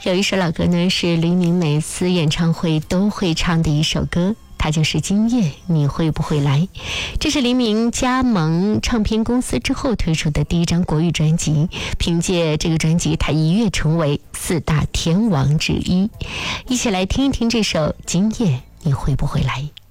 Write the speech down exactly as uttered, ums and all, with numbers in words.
有一首老歌呢，是黎明每次演唱会都会唱的一首歌，它就是《今夜你会不会来》。这是黎明加盟唱片公司之后推出的第一张国语专辑，凭借这个专辑他一跃成为四大天王之一。一起来听一听这首《今夜你会不会来》。